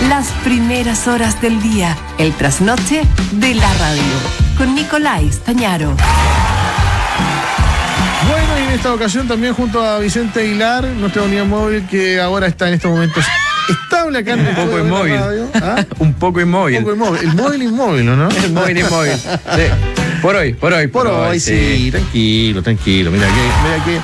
Las primeras horas del día, el trasnoche de la radio, con Nicolai Stañaro. Bueno, y en esta ocasión también junto a Vicente Aguilar, nuestra unidad móvil que ahora está en estos momentos estable acá en el un poco inmóvil. ¿Ah? Un poco inmóvil. Un poco inmóvil. El móvil inmóvil, ¿no? El móvil inmóvil. Sí. Por hoy, sí. Tranquilo. Mira que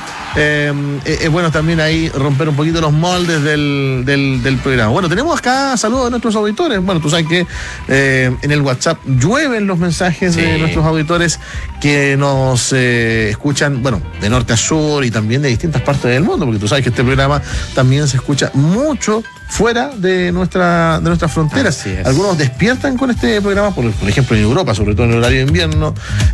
es bueno también ahí romper un poquito los moldes del programa. Bueno, tenemos acá saludos de nuestros auditores. Bueno, tú sabes que en el WhatsApp llueven los mensajes de nuestros auditores que nos escuchan, bueno, de norte a sur y también de distintas partes del mundo, porque tú sabes que este programa también se escucha mucho fuera de nuestras fronteras. Algunos despiertan con este programa, por ejemplo en Europa, sobre todo en el horario de invierno.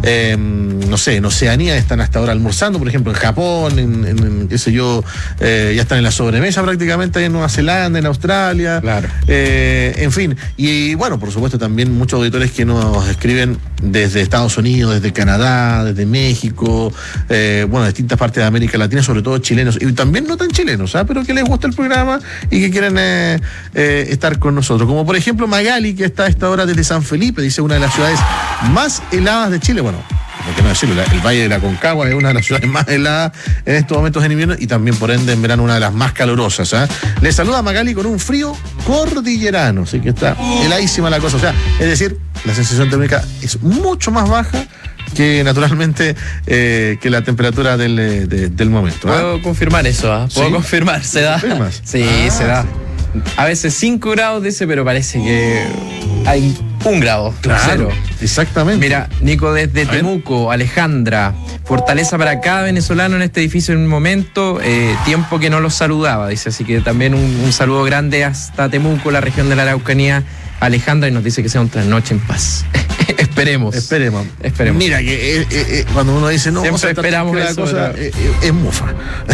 No sé, en Oceanía están hasta ahora almorzando, por ejemplo en Japón, en qué sé yo, ya están en la sobremesa prácticamente, en Nueva Zelanda, en Australia. Claro. En fin, y bueno, por supuesto también muchos auditores que nos escriben desde Estados Unidos, desde Canadá, desde México, bueno, distintas partes de América Latina, sobre todo chilenos, y también no tan chilenos, pero que les gusta el programa y que quieren estar con nosotros. Como por ejemplo Magali, que está a esta hora desde San Felipe, dice una de las ciudades más heladas de Chile. Bueno, ¿por qué no decirlo? El Valle de la Aconcagua es una de las ciudades más heladas en estos momentos en invierno y también por ende en verano una de las más calurosas. Le saluda Magali con un frío cordillerano, así que está heladísima la cosa. O sea, es decir, la sensación térmica es mucho más baja que naturalmente que la temperatura del momento. Puedo confirmar eso, Puedo confirmar, se da. ¿Confirmas? Sí, se da. Sí. A veces 5 grados dice, pero parece que hay 1 grado. Claro, 0. Exactamente. Mira, Nico, desde Temuco, Alejandra, fortaleza para cada venezolano en este edificio en un momento, tiempo que no los saludaba, dice, así que también un saludo grande hasta Temuco, la región de la Araucanía, Alejandra, y nos dice que sea un trasnoche en paz. Esperemos. Mira, que cuando uno dice no, siempre esperamos la eso, cosa, es mufa.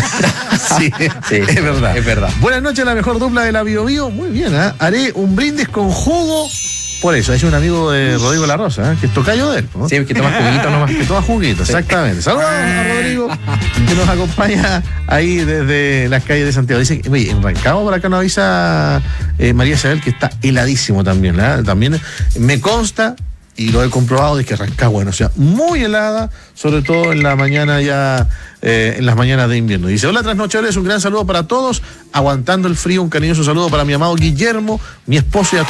Sí, es verdad. Es verdad. Buenas noches, la mejor dupla de la Bio Bio. Muy bien, haré un brindis con jugo. Por eso, es un amigo de Rodrigo La Rosa, que es tocayo de él, ¿no? Sí, que toma juguito nomás. Que toma juguito, exactamente. Saludos a Rodrigo, que nos acompaña ahí desde las calles de Santiago. Dice que, oye, en Rancagua por acá nos avisa María Isabel que está heladísimo también, ¿verdad? También me consta, y lo he comprobado, de que Rancagua, o sea, muy helada, sobre todo en la mañana ya, en las mañanas de invierno. Dice, hola trasnochadores, un gran saludo para todos, aguantando el frío, un cariñoso saludo para mi amado Guillermo, mi esposo y a